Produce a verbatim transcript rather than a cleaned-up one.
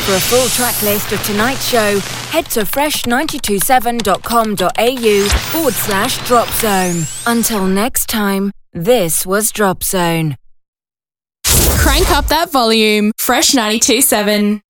For a full track list of tonight's show, head to fresh nine two seven dot com dot a u forward slash drop zone. Until next time, this was Drop Zone. Crank up that volume. Fresh ninety-two point seven.